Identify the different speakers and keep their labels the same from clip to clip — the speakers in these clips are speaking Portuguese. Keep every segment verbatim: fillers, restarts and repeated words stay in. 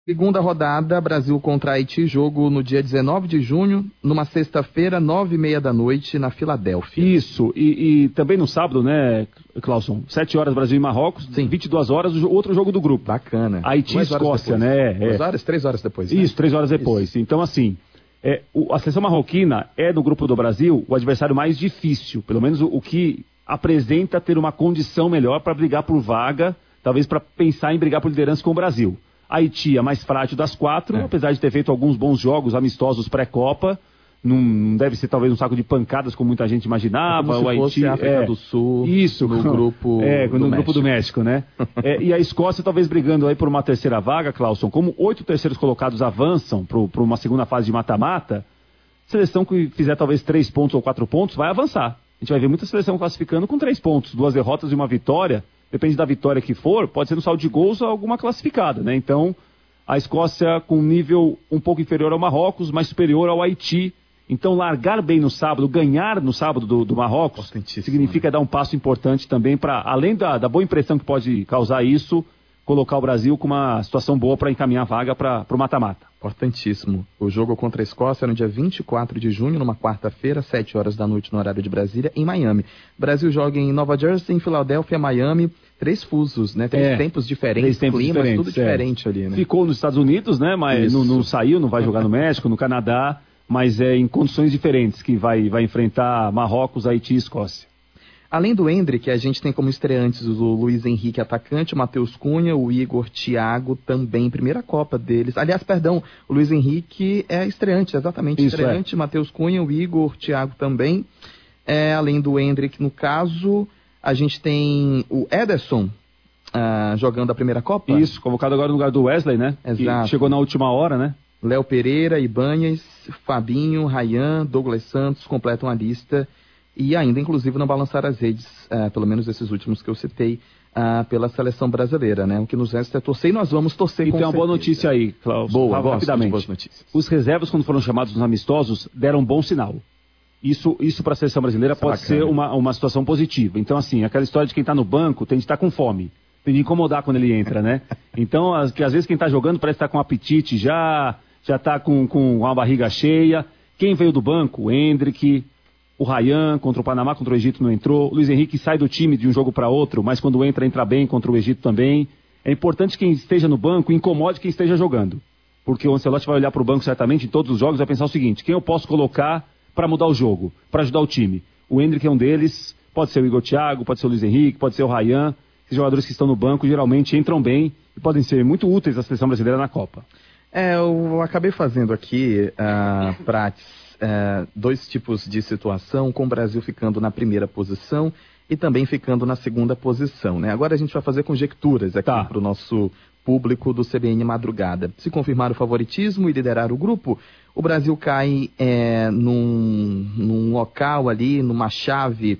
Speaker 1: Segunda rodada, Brasil contra Haiti, jogo no dia dezenove de junho, numa sexta-feira, nove e meia da noite, na Filadélfia.
Speaker 2: Isso, e, e também no sábado, né, Clauson? sete horas, Brasil e Marrocos, Sim. vinte e duas horas, o outro jogo do grupo.
Speaker 1: Bacana.
Speaker 2: Haiti e Escócia, né?
Speaker 1: Duas é. horas, três horas depois. Né?
Speaker 2: Isso, três horas depois. Isso. Então, assim, é, o, a seleção marroquina é, no grupo do Brasil, o adversário mais difícil, pelo menos o, o que apresenta ter uma condição melhor para brigar por vaga, talvez para pensar em brigar por liderança com o Brasil. Haiti, a mais frágil das quatro, é. apesar de ter feito alguns bons jogos amistosos pré-Copa, não deve ser talvez um saco de pancadas como muita gente imaginava.
Speaker 1: É como se
Speaker 2: o
Speaker 1: Haiti, a África
Speaker 2: é,
Speaker 1: do Sul,
Speaker 2: isso,
Speaker 1: no grupo
Speaker 2: é,
Speaker 1: do
Speaker 2: no
Speaker 1: México.
Speaker 2: grupo do México, né? é, e a Escócia talvez brigando aí por uma terceira vaga, Clauson, como oito terceiros colocados avançam para uma segunda fase de mata-mata, seleção que fizer talvez três pontos ou quatro pontos vai avançar. A gente vai ver muita seleção classificando com três pontos, duas derrotas e uma vitória. Depende da vitória que for, pode ser no saldo de gols ou alguma classificada, né? Então, a Escócia com um nível um pouco inferior ao Marrocos, mas superior ao Haiti. Então, largar bem no sábado, ganhar no sábado do, do Marrocos, significa dar um passo importante também para, além da, da boa impressão que pode causar isso, colocar o Brasil com uma situação boa para encaminhar a vaga para o mata-mata.
Speaker 1: Importantíssimo. O jogo contra a Escócia é no dia vinte e quatro de junho, numa quarta-feira, sete horas da noite no horário de Brasília, em Miami. O Brasil joga em Nova Jersey, em Filadélfia, Miami. Três fusos, né? Três é, tempos diferentes, três tempos climas, diferentes, tudo diferente é. ali, né?
Speaker 2: Ficou nos Estados Unidos, né? Mas não, não saiu, não vai jogar no México, no Canadá, mas é em condições diferentes que vai, vai enfrentar Marrocos, Haiti e Escócia.
Speaker 1: Além do Endrick, a gente tem como estreantes o Luiz Henrique, atacante, o Matheus Cunha, o Igor Thiago, também, primeira Copa deles. Aliás, perdão, o Luiz Henrique é estreante, exatamente,
Speaker 2: Isso,
Speaker 1: estreante,
Speaker 2: é.
Speaker 1: Matheus Cunha, o Igor Thiago também. É, além do Endrick, no caso, a gente tem o Ederson, uh, jogando a primeira Copa.
Speaker 2: Isso, convocado agora no lugar do Wesley, né?
Speaker 1: Exato.
Speaker 2: Que chegou na última hora, né?
Speaker 1: Léo Pereira, Ibanez, Fabinho, Ryan, Douglas Santos completam a lista. E ainda, inclusive, não balançar as redes, uh, pelo menos esses últimos que eu citei, uh, pela seleção brasileira, né? O que nos resta é torcer e nós vamos torcer
Speaker 2: e
Speaker 1: com
Speaker 2: tem uma
Speaker 1: certeza.
Speaker 2: boa notícia aí, Klaus.
Speaker 1: Boa,
Speaker 2: Fala, rapidamente.
Speaker 1: boas notícias.
Speaker 2: Os reservas, quando foram chamados nos amistosos, deram um bom sinal. Isso, isso para a seleção brasileira isso pode é ser uma, uma situação positiva. Então, assim, aquela história de quem está no banco tem de estar com fome. Tem de incomodar quando ele entra, né? Então, as, que às vezes quem está jogando parece estar com apetite já, já está com, com a barriga cheia. Quem veio do banco? O Endrick, o Ryan contra o Panamá, contra o Egito não entrou. O Luiz Henrique sai do time de um jogo para outro, mas quando entra, entra bem contra o Egito também. É importante que quem esteja no banco incomode quem esteja jogando. Porque o Ancelotti vai olhar para o banco certamente em todos os jogos e vai pensar o seguinte: quem eu posso colocar para mudar o jogo, para ajudar o time? O Endrick é um deles, pode ser o Igor Thiago, pode ser o Luiz Henrique, pode ser o Ryan. Esses jogadores que estão no banco geralmente entram bem e podem ser muito úteis à seleção brasileira na Copa.
Speaker 1: É, eu acabei fazendo aqui, uh, Prates, uh, dois tipos de situação, com o Brasil ficando na primeira posição e também ficando na segunda posição, né? Agora a gente vai fazer conjecturas aqui tá. para o nosso público do C B N Madrugada. Se confirmar o favoritismo e liderar o grupo, o Brasil cai é, num, num local ali, numa chave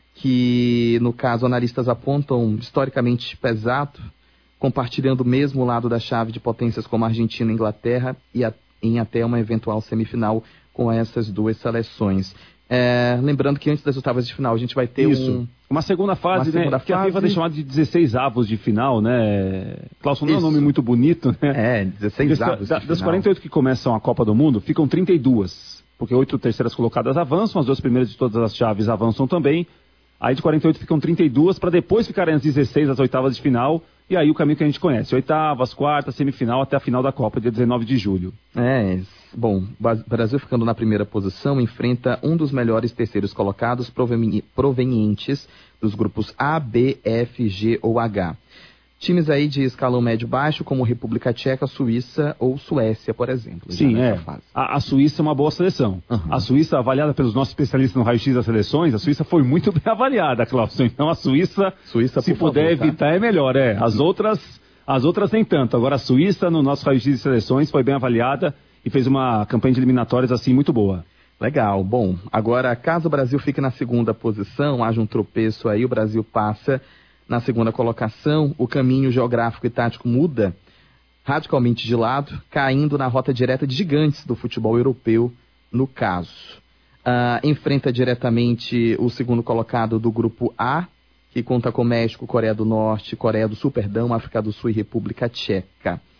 Speaker 1: que, no caso, analistas apontam historicamente pesado, compartilhando o mesmo lado da chave de potências como Argentina e Inglaterra e a, em até uma eventual semifinal com essas duas seleções. É, lembrando que antes das oitavas de final a gente vai ter
Speaker 2: Isso.
Speaker 1: um...
Speaker 2: Uma segunda fase,
Speaker 1: uma segunda
Speaker 2: né?
Speaker 1: fase.
Speaker 2: Que a FIFA deixa chamado de dezesseis avos de final, né? Clauson, não é um nome muito bonito, né?
Speaker 1: É, dezesseis avos de
Speaker 2: da,
Speaker 1: final.
Speaker 2: Das quarenta e oito que começam a Copa do Mundo, ficam trinta e duas. Porque oito terceiras colocadas avançam, as duas primeiras de todas as chaves avançam também. Aí de quarenta e oito ficam trinta e duas, para depois ficarem as dezesseis, as oitavas de final. E aí o caminho que a gente conhece, oitavas, quartas, semifinal, até a final da Copa, dia dezenove de julho.
Speaker 1: É, bom, o Brasil ficando na primeira posição enfrenta um dos melhores terceiros colocados provenientes dos grupos A, B, F, G ou H. Times aí de escalão médio-baixo, como República Tcheca, Suíça ou Suécia, por exemplo.
Speaker 2: Sim, é. A, a Suíça é uma boa seleção. Uhum. A Suíça, avaliada pelos nossos especialistas no raio-x das seleções, a Suíça foi muito bem avaliada, Cláudio. Então a Suíça, Suíça se puder favor, evitar, tá? é melhor. É. As outras, as outras nem tanto. Agora a Suíça, no nosso raio-x de seleções, foi bem avaliada e fez uma campanha de eliminatórias assim muito boa.
Speaker 1: Legal. Bom, agora caso o Brasil fique na segunda posição, haja um tropeço aí, o Brasil passa na segunda colocação, o caminho geográfico e tático muda radicalmente de lado, caindo na rota direta de gigantes do futebol europeu, no caso. Uh, enfrenta diretamente o segundo colocado do grupo A, que conta com México, Coreia do Norte, Coreia do Sul, perdão, África do Sul e República Tcheca.